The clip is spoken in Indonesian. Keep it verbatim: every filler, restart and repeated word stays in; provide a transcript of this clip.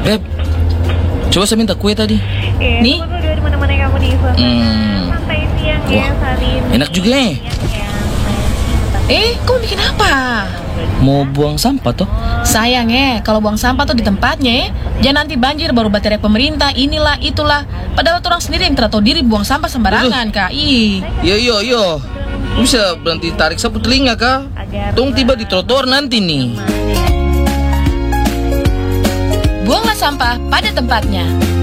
Beb, coba saya minta kue tadi. Eh, Nih. tunggu dulu di mana-mana kamu di suasana Hmm. santai siang ya Wah, hari ini. enak juga ya. Eh, kamu bikin apa? Mau buang sampah toh? Sayang eh, kalau buang sampah tuh di tempatnya eh. Jangan nanti banjir baru baterai pemerintah, inilah, itulah. Padahal orang sendiri yang tidak tahu diri buang sampah sembarangan, Kak. Ih. Yo yo yo. Bisa berhenti tarik sapu telinga kah? Tong tiba di trotoar nanti nih. Buanglah sampah pada tempatnya.